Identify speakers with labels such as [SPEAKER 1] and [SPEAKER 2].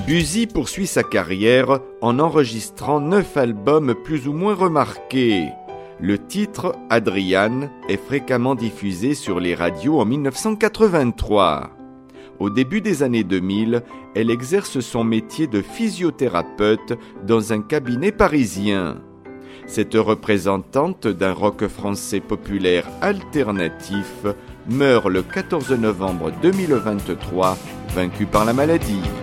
[SPEAKER 1] Buzi poursuit sa carrière en enregistrant 9 albums plus ou moins remarqués. Le titre « Adriane » est fréquemment diffusé sur les radios en 1983. Au début des années 2000, elle exerce son métier de physiothérapeute dans un cabinet parisien. Cette représentante d'un rock français populaire alternatif meurt le 14 novembre 2023, vaincue par la maladie.